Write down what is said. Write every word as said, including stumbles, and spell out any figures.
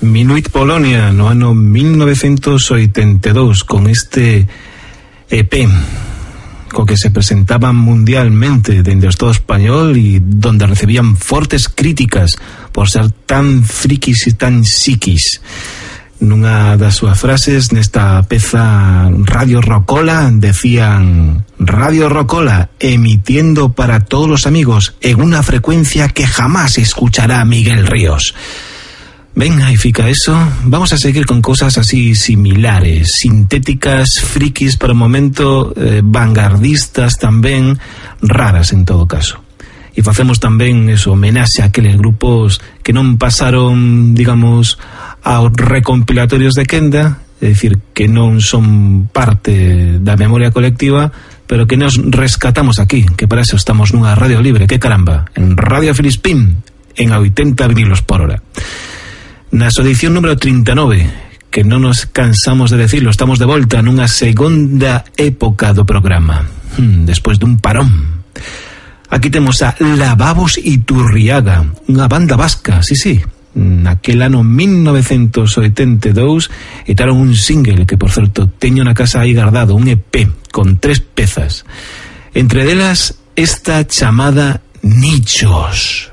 Minuit Polonia no ano mil novecientos oitenta e dous, con este E P co que se presentaban mundialmente dende o Estado español e donde recibían fortes críticas por ser tan frikis e tan psiquis. Nunha das súas frases nesta peza Radio Rocola decían: Radio Rocola emitiendo para todos los amigos en una frecuencia que jamás escuchará Miguel Ríos. Venga, y fica eso. Vamos a seguir con cosas así similares, sintéticas, frikis para o momento, eh, vanguardistas tamén, raras en todo caso. E facemos tamén eso, homenaxe a aqueles grupos que non pasaron, digamos, aos recompilatorios de Kenda, é dicir, que non son parte da memoria colectiva, pero que nos rescatamos aquí, que para eso estamos nunha radio libre, que caramba, en Radio Filispín, en oitenta vinilos por hora. Na súa edición número trinta e nove, que non nos cansamos de decirlo, estamos de volta nunha segunda época do programa, hmm, despois dun parón. Aquí temos a Lavabos Iturriaga, unha banda vasca, sí, sí, naquel ano mil novecientos oitenta e dous editaron un single que, por certo, teño na casa aí guardado, un E P con tres pezas, entre delas esta chamada Nichos.